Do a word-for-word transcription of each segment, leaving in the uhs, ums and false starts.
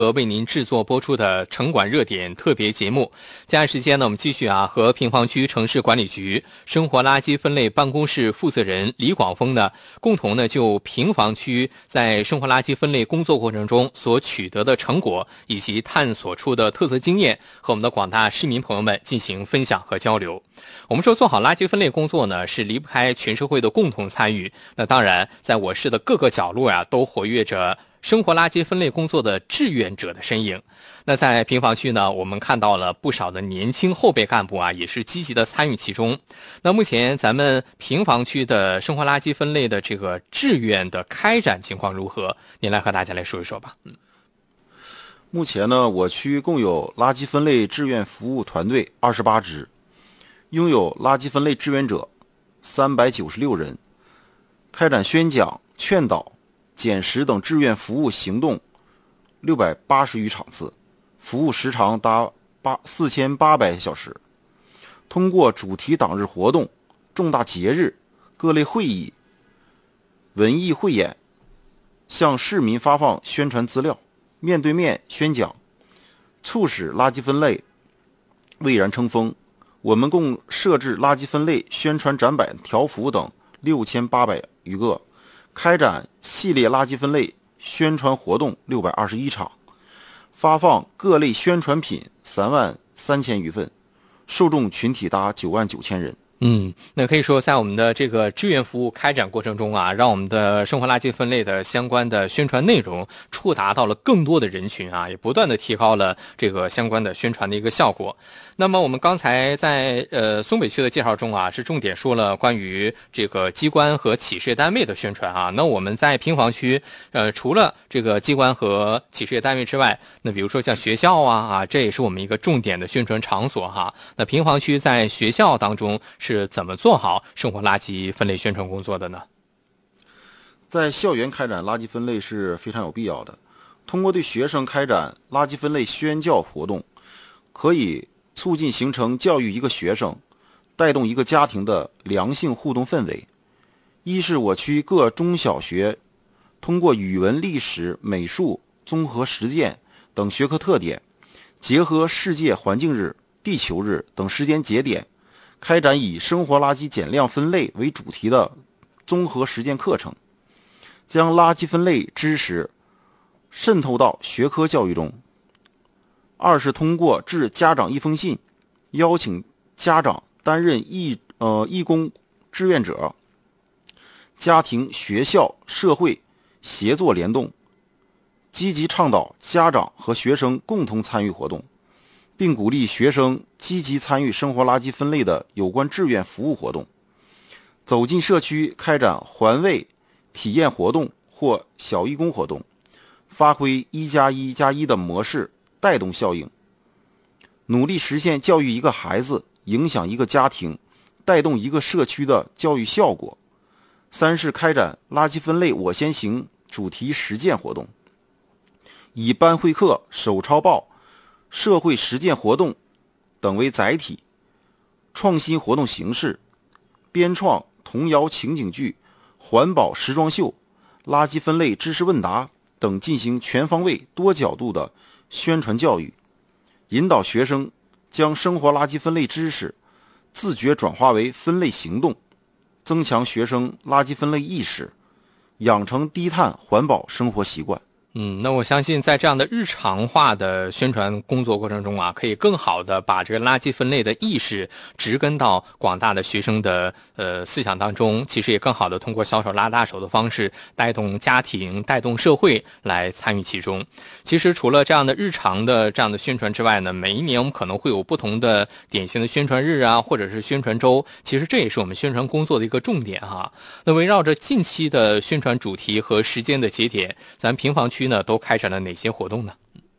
和为您制作播出的城管热点特别节目。接下来时间呢，我们继续啊和平房区城市管理局生活垃圾分类办公室负责人李广峰呢，共同呢就平房区在生活垃圾分类工作过程中所取得的成果以及探索出的特色经验，和我们的广大市民朋友们进行分享和交流。我们说做好垃圾分类工作呢，是离不开全社会的共同参与。那当然，在我市的各个角落呀、啊，都活跃着生活垃圾分类工作的志愿者的身影。那在平房区呢，我们看到了不少的年轻后备干部啊，也是积极的参与其中。那目前咱们平房区的生活垃圾分类的这个志愿的开展情况如何？您来和大家来说一说吧。嗯， 目前呢，我区共有垃圾分类志愿服务团队二十八支，拥有垃圾分类志愿者三百九十六人，开展宣讲、劝导、捡拾等志愿服务行动六百八十余场次，服务时长达四千八百小时。通过主题党日活动、重大节日、各类会议、文艺汇演，向市民发放宣传资料，面对面宣讲，促使垃圾分类蔚然成风。我们共设置垃圾分类宣传展板、条幅等六千八百余个，开展系列垃圾分类宣传活动六百二十一场，发放各类宣传品三万三千余份，受众群体达九万九千人。 嗯，那可以说在我们的这个志愿服务开展过程中啊，让我们的生活垃圾分类的相关的宣传内容触达到了更多的人群啊，也不断的提高了这个相关的宣传的一个效果。那么我们刚才在呃松北区的介绍中啊，是重点说了关于这个机关和企事业单位的宣传啊。那我们在平房区呃除了这个机关和企事业单位之外，那比如说像学校啊啊，这也是我们一个重点的宣传场所哈。那平房区在学校当中是怎么做好生活垃圾分类宣传工作的呢？ 在校园开展垃圾分类是非常有必要的。通过对学生开展垃圾分类宣教活动，可以促进形成教育一个学生、带动一个家庭的良性互动氛围。一是我区各中小学通过语文、历史、美术、综合实践等学科特点，结合世界环境日、地球日等时间节点，开展以生活垃圾减量分类为主题的综合实践课程，将垃圾分类知识渗透到学科教育中。二是通过致家长一封信，邀请家长担任义呃义工志愿者，家庭、学校、社会协作联动，积极倡导家长和学生共同参与活动，并鼓励学生积极参与生活垃圾分类的有关志愿服务活动，走进社区开展环卫体验活动或小义工活动，发挥一加一加一的模式带动效应，努力实现教育一个孩子影响一个家庭，带动一个社区的教育效果。三是开展垃圾分类我先行主题实践活动，以班会课、手抄报、社会实践活动等为载体，创新活动形式，编创童谣情景剧、环保时装秀、垃圾分类知识问答等，进行全方位多角度的宣传教育，引导学生将生活垃圾分类知识自觉转化为分类行动，增强学生垃圾分类意识，养成低碳环保生活习惯。 嗯，那我相信在这样的日常化的宣传工作过程中啊，可以更好的把这个垃圾分类的意识植根到广大的学生的呃思想当中，其实也更好的通过小手拉大手的方式带动家庭、带动社会来参与其中。其实除了这样的日常的这样的宣传之外呢，每一年我们可能会有不同的典型的宣传日啊，或者是宣传周，其实这也是我们宣传工作的一个重点哈。那围绕着近期的宣传主题和时间的节点，咱平房区呢都开展了哪些活动呢？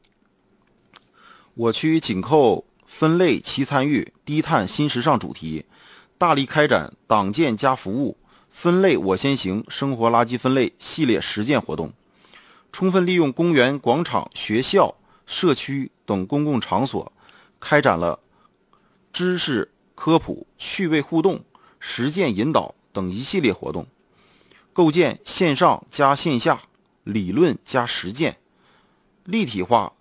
我区紧扣分类齐参与、低碳新时尚主题，大力开展党建加服务、分类我先行生活垃圾分类系列实践活动，充分利用公园、广场、学校、社区等公共场所，开展了知识科普、趣味互动、实践引导等一系列活动，构建线上加线下、理论加实践、 立体化